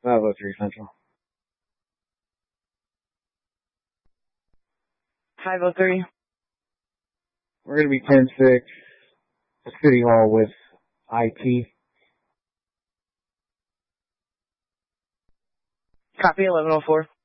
503 Central. 503. We're going to be 10-6 at City Hall with IT. Copy 1104.